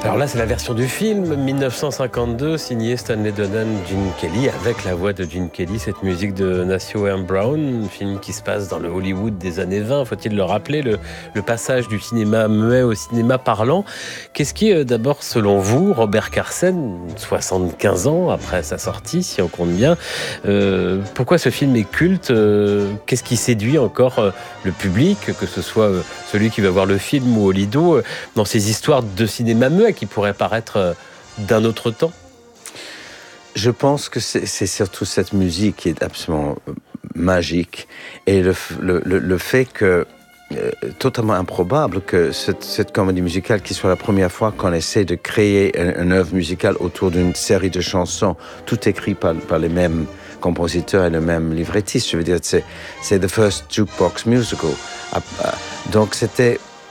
Alors là, c'est la version du film 1952, signée Stanley Donen, Gene Kelly, avec la voix de Gene Kelly, cette musique de Nacio M. Brown, un film qui se passe dans le Hollywood des années 20, faut-il le rappeler, le passage du cinéma muet au cinéma parlant. Qu'est-ce qui est d'abord, selon vous, Robert Carsen, 75 ans après sa sortie, si on compte bien, pourquoi ce film est culte? Qu'est-ce qui séduit encore le public, que ce soit celui qui va voir le film ou Olido, dans ces histoires de cinéma muet qui pourrait paraître d'un autre temps? Je pense que c'est surtout cette musique qui est absolument magique et le fait que totalement improbable que cette comédie musicale qui soit la première fois qu'on essaie de créer une œuvre musicale autour d'une série de chansons, tout écrit par les mêmes compositeurs et le même librettiste. Je veux dire, c'est the first jukebox musical. Donc c'était